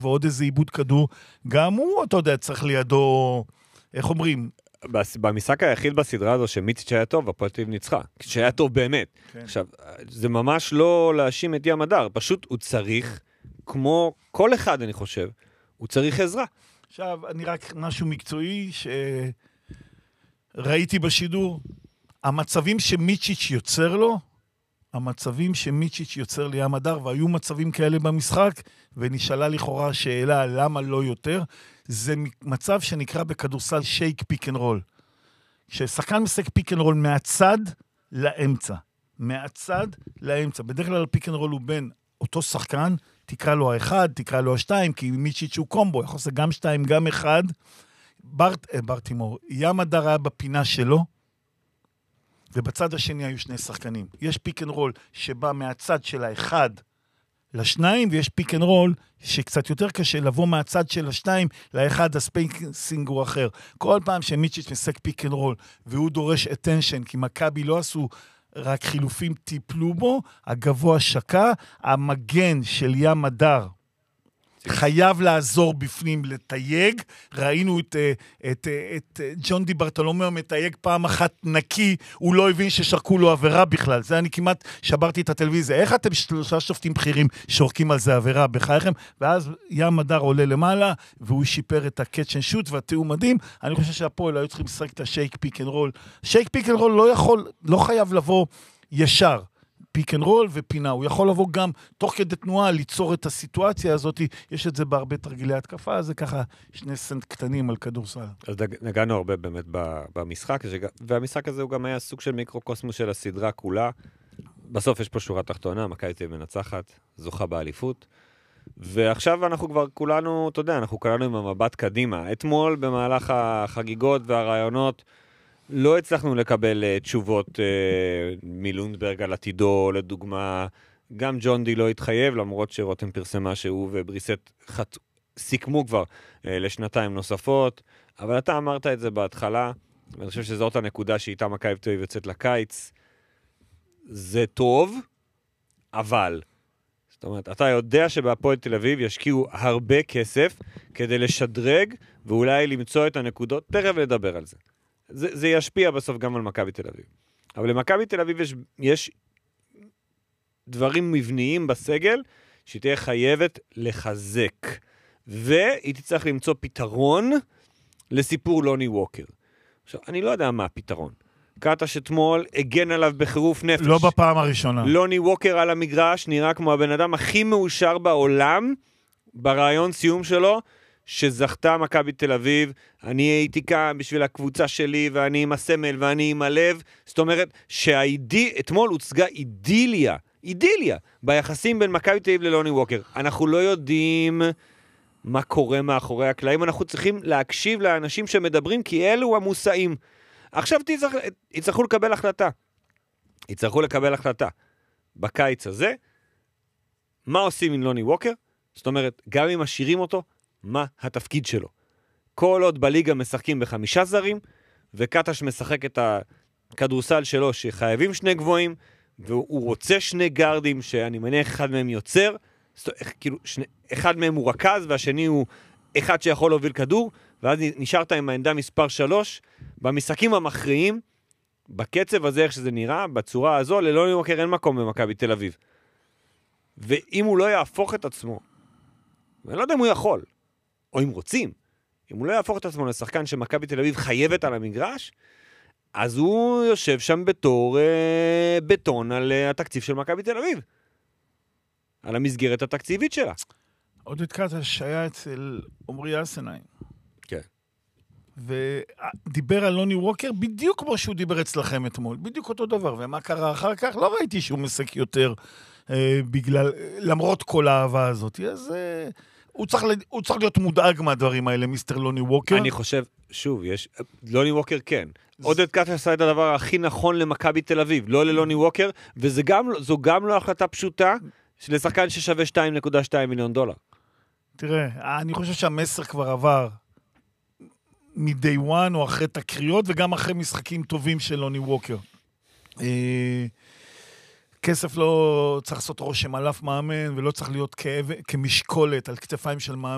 ועוד איזה עיבוד כדור, גם הוא, אתה יודע, צריך לידו, איך אומרים? במשחק היחיד בסדרה הזו שמיציץ' היה טוב, הפועל תל אביב ניצחה. שהיה טוב באמת. כן. עכשיו, זה ממש לא להאשים את ים הדר, פשוט הוא צריך, כמו כל אחד אני חושב, הוא צריך עזרה. עכשיו, אני רק משהו מקצועי שראיתי בשידור, המצבים שמיצ'יץ' יוצר לו, המצבים שמיצ'יץ' יוצר לים הדר, והיו מצבים כאלה במשחק, ונשאלה לכאורה שאלה למה לא יותר, זה מצב שנקרא בכדורסל שייק פיק אנד רול. כששחקן משחק פיק אנד רול מהצד לאמצע. מהצד לאמצע. בדרך כלל פיק אנד רול הוא בין אותו שחקן, תקרא לו האחד, תקרא לו השתיים, כי מיצ'יץ' הוא קומבו, יכול לעשות גם שתיים, גם אחד. ברטימור, ים הדר היה בפינה שלו, ובצד השני היו שני שחקנים. יש פיק אנד רול שבא מהצד של האחד לשניים, ויש פיק אנד רול שקצת יותר קשה לבוא מהצד של השניים לאחד, הספייסינג הוא אחר. כל פעם שמיצ'יץ' משחק פיק אנד רול, והוא דורש attention, כי מכבי לא עשו רק חילופים, טיפלו בו, הגבוה שקע, המגן של ים הדר, חייב לעזור בפנים לתייג, ראינו את ג'ון די ברטולומיאו מתייג פעם אחת נקי, הוא לא הבין ששרקו לו עבירה בכלל, זה אני כמעט שברתי את הטלוויזיה, איך אתם שלושה שופטים בכירים שורקים על זה עבירה בחייכם, ואז ים הדר עולה למעלה, והוא שיפר את הקאץ' אנד שוט והתיאום מדהים, אני חושב שהפועל היו צריכים לשחק את השייק פיק אנד רול, שייק פיק אנד רול לא חייב לבוא ישר, פיק אנד רול ופינה, הוא יכול לבוא גם תוך כדי תנועה ליצור את הסיטואציה הזאת, יש את זה בהרבה תרגילי התקפה, זה ככה שני סנט קטנים על כדורסל. אז נגענו הרבה באמת במשחק, והמשחק הזה הוא גם היה סוג של מיקרוקוסמוס של הסדרה כולה, בסוף יש פה שורה תחתונה, מכבי תל אביב מנצחת, זוכה באליפות, ועכשיו אנחנו כבר כולנו, אתה יודע, אנחנו כולנו עם המבט קדימה, אתמול במהלך החגיגות והרעיונות, לא הצלחנו לקבל תשובות מלונדברג על עתידו, לדוגמה, גם ג'ון די לא התחייב, למרות שרותם פרסמה שהוא ובריסט סיכמו כבר לשנתיים נוספות, אבל אתה אמרת את זה בהתחלה, ואני חושב שזאת הנקודה שאיתה מכבי תל אביב יוצאת לקיץ, זה טוב, אבל, זאת אומרת, אתה יודע שבהפועל תל אביב ישקיעו הרבה כסף כדי לשדרג, ואולי למצוא את הנקודות, תכף לדבר על זה. זה ישפיע בסוף גם על מכבי תל אביב. אבל למכבי תל אביב יש דברים מבניים בסגל שהיא תהיה חייבת לחזק. והיא תצטרך למצוא פתרון לסיפור לוני ווקר. עכשיו, אני לא יודע מה הפתרון. קטש אתמול הגן עליו בחירוף נפש. לא בפעם הראשונה. לוני ווקר על המגרש נראה כמו הבן אדם הכי מאושר בעולם ברעיון סיום שלו, שזכתה מכבי תל אביב, אני הייתי כאן בשביל הקבוצה שלי, ואני עם הסמל, ואני עם הלב, זאת אומרת, אתמול הוצגה אידיליה, ביחסים בין מכבי תל אביב ללוני ווקר. אנחנו לא יודעים מה קורה מאחורי הקלעים, אנחנו צריכים להקשיב לאנשים שמדברים, כי אלו המוסעים. עכשיו יצטרכו לקבל החלטה. בקיץ הזה, מה עושים עם לוני ווקר? זאת אומרת, גם אם משאירים אותו, מה התפקיד שלו. כל עוד בליגה משחקים ב5 זרים, וקטש משחק את הכדורסל שלו שחייבים 2 גבוהים, והוא רוצה 2 גארדים שאני מניח אחד מהם יוצר, כאילו אחד מהם הוא רכז, והשני הוא אחד שיכול להוביל כדור, ואז נשארת עם העמדה מספר 3, במשחקים המכריעים, בקצב הזה איך שזה נראה, בצורה הזו, ללוני ווקר אין מקום במכבי תל אביב. ואם הוא לא יהפוך את עצמו, ואני לא יודע אם הוא יכול, או אם רוצים, אם הוא לא יהפוך את עצמו לשחקן שמכבי תל אביב חייבת על המגרש, אז הוא יושב שם בתור בטון על התקציב של מכבי תל אביב. על המסגרת התקציבית שלה. עודד קטש היה אצל עומרי אסנאי. כן. ודיבר על לוני ווקר בדיוק כמו שהוא דיבר אצלכם אתמול. בדיוק אותו דבר. ומה קרה אחר כך? לא ראיתי שהוא מסק יותר למרות כל האהבה הזאת. אז הוא צריך להיות מודאג מהדברים האלה, מיסטר לוני ווקר. אני חושב, שוב, לוני ווקר כן. עודד קטש עשה את הדבר הכי נכון למכבי תל אביב, לא ללוני ווקר, וזו גם לא החלטה פשוטה לשחקן ששווה $2.2 מיליון. תראה, אני חושב שהמסר כבר עבר מ-day one או אחרי תקריות, וגם אחרי משחקים טובים של לוני ווקר. כסף לא צריך לעשות רושם על אף מאמן, ולא צריך להיות כמשקולת על כתפיים של מאמן.